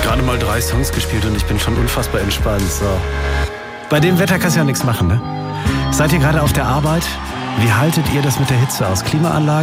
Gerade mal 3 Songs gespielt und ich bin schon unfassbar entspannt. So. Bei dem Wetter kannst du ja nichts machen, ne? Seid ihr gerade auf der Arbeit? Wie haltet ihr das mit der Hitze aus? Klimaanlage?